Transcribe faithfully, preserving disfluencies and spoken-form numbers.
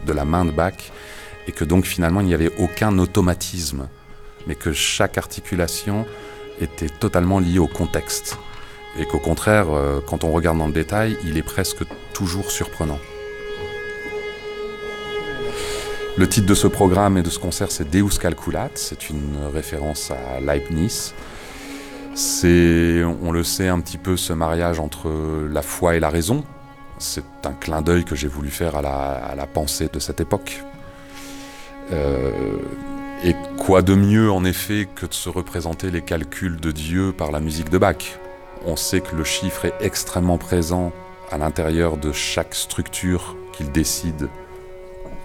de la main de Bach, et que donc finalement il n'y avait aucun automatisme, mais que chaque articulation était totalement liée au contexte. Et qu'au contraire, euh, quand on regarde dans le détail, il est presque toujours surprenant. Le titre de ce programme et de ce concert, c'est Deus Calculat, c'est une référence à Leibniz. C'est, on le sait, un petit peu ce mariage entre la foi et la raison. C'est un clin d'œil que j'ai voulu faire à la, à la pensée de cette époque. Euh, et quoi de mieux, en effet, que de se représenter les calculs de Dieu par la musique de Bach. On sait que le chiffre est extrêmement présent à l'intérieur de chaque structure qu'il décide